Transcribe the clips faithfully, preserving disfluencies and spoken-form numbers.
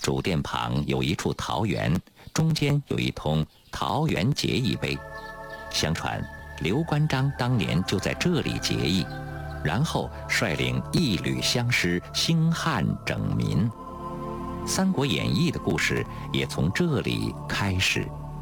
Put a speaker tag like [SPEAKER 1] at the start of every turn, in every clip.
[SPEAKER 1] 主殿旁有一处桃园，中间有一通桃园结义碑。相传刘关张当年就在这里结义，然后率领一旅相师兴汉整民。《三国演义》的故事也从这里开始。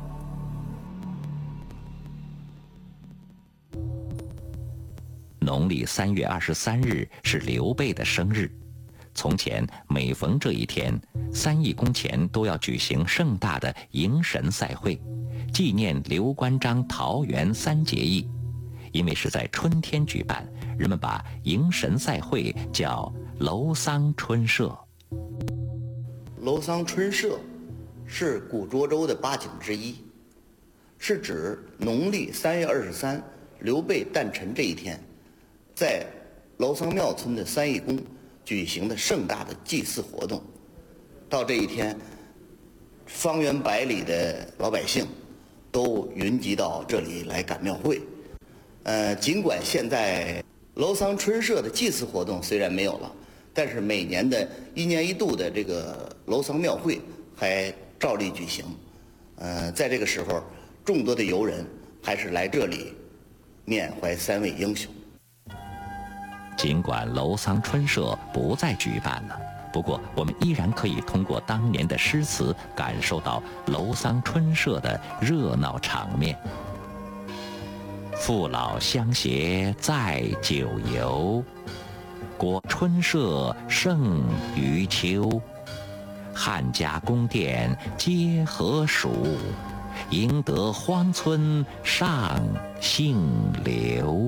[SPEAKER 1] 农历三月二十三日是刘备的生日。从前每逢这一天，三义宫前都要举行盛大的迎神赛会，纪念刘关张桃园三结义。因为是在春天举办，人们把迎神赛会叫楼桑春社。
[SPEAKER 2] 楼桑春社是古涿州的八景之一，是指农历三月二十三刘备诞辰这一天，在楼桑庙村的三义宫举行的盛大的祭祀活动。到这一天，方圆百里的老百姓都云集到这里来赶庙会。呃，尽管现在楼桑春社的祭祀活动虽然没有了，但是每年的一年一度的这个楼桑庙会还照例举行。呃，在这个时候，众多的游人还是来这里缅怀三位英雄。
[SPEAKER 1] 尽管楼桑春社不再举办了，不过我们依然可以通过当年的诗词感受到楼桑春社的热闹场面。父老乡携载酒游，果春社胜于秋。汉家宫殿皆何属？赢得荒村上姓刘。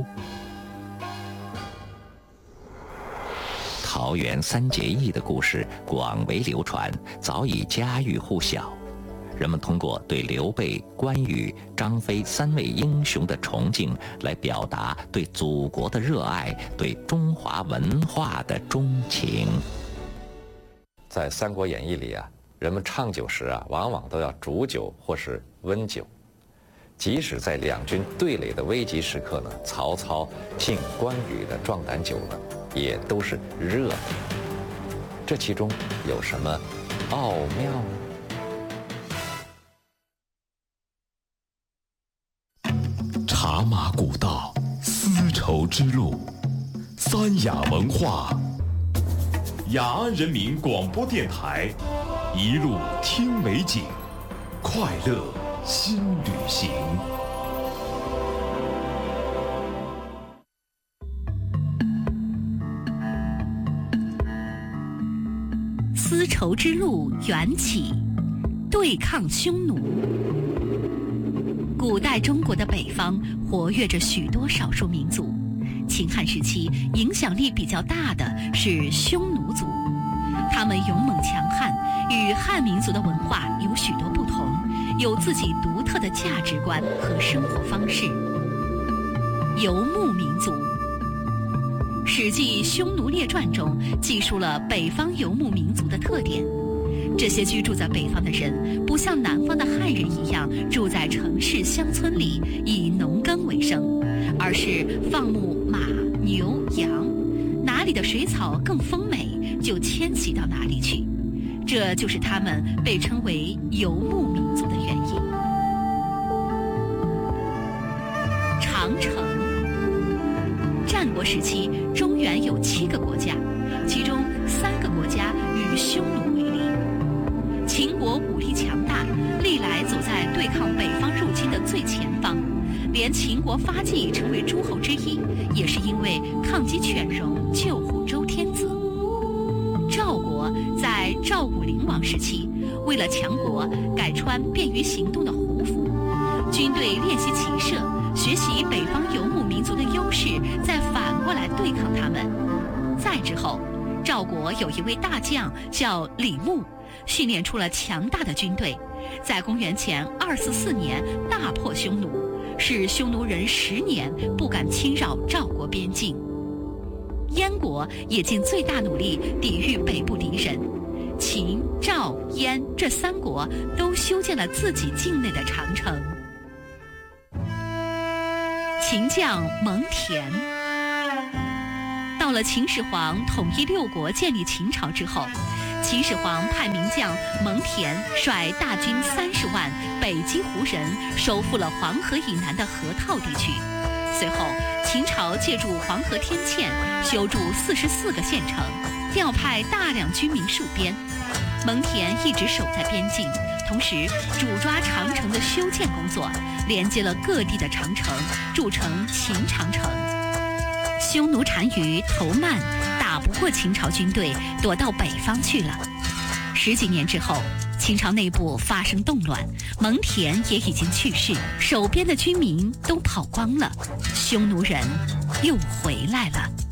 [SPEAKER 1] 桃园三结义的故事广为流传，早已家喻户晓。人们通过对刘备、关羽、张飞三位英雄的崇敬，来表达对祖国的热爱，对中华文化的钟情。
[SPEAKER 3] 在《三国演义》里啊，人们畅酒时啊，往往都要煮酒或是温酒。即使在两军对垒的危急时刻呢，曹操敬关羽的壮胆酒呢，也都是热的。这其中有什么奥妙呢？
[SPEAKER 4] 茶马古道，丝绸之路，三雅文化。雅安人民广播电台，一路听美景，快乐新旅行。
[SPEAKER 5] 丝绸之路缘起，对抗匈奴。古代中国的北方活跃着许多少数民族，秦汉时期影响力比较大的是匈奴族，他们勇猛强悍，与汉民族的文化有许多不同，有自己独特的价值观和生活方式。游牧民族，《史记·匈奴列传》中记述了北方游牧民族的特点。这些居住在北方的人，不像南方的汉人一样住在城市乡村里以农耕为生，而是放牧马、牛、羊，哪里的水草更丰美，就迁徙到哪里去。这就是他们被称为游牧民族的原因。长城。战国时期，中原有七个国家，其中三个国家与匈奴为邻。秦国武力强大，历来走在对抗北方入侵的最前方，连秦国发迹成为诸侯之一，也是因为抗击犬戎，救护周天子。赵国在赵武灵王时期，为了强国，改穿便于行动的胡服，军队练习骑射，学习北方游牧民族的优势，再反过来对抗他们。再之后，赵国有一位大将叫李牧，训练出了强大的军队，在公元前二四四年大破匈奴，使匈奴人十年不敢侵扰赵国边境。燕国也尽最大努力抵御北部敌人，秦、赵、燕这三国都修建了自己境内的长城。秦将蒙恬。到了秦始皇统一六国建立秦朝之后， 秦始皇派名将蒙恬率大军三十万北击胡人，收复了黄河以南的河套地区。随后，秦朝借助黄河天堑，修筑四十四个县城，调派大量军民戍边。蒙恬一直守在边境，同时主抓长城的修建工作，连接了各地的长城，筑成秦长城。匈奴单于头曼打不过秦朝军队，躲到北方去了。十几年之后，秦朝内部发生动乱，蒙恬也已经去世，守边的军民都跑光了，匈奴人又回来了。